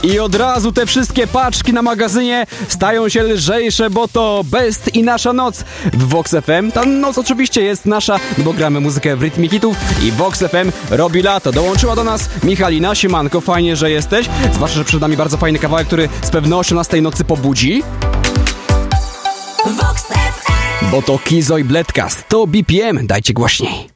I od razu te wszystkie paczki na magazynie stają się lżejsze, bo to Best i Nasza Noc w Vox FM. Ta noc oczywiście jest nasza, bo gramy muzykę w rytmie hitów i Vox FM robi lato. Dołączyła do nas Michalina. Siemanko, fajnie, że jesteś. Zwłaszcza, że przed nami bardzo fajny kawałek, który z pewnością nas tej nocy pobudzi. Vox FM. Bo to Kizo i Bledka 100 BPM. Dajcie głośniej.